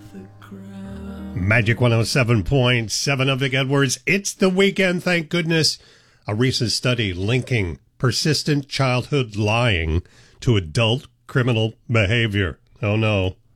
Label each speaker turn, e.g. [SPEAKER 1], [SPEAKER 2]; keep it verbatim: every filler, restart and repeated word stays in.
[SPEAKER 1] Magic one oh seven point seven of Vic Edwards. It's the weekend, thank goodness. A recent study linking persistent childhood lying to adult criminal behavior. Oh no,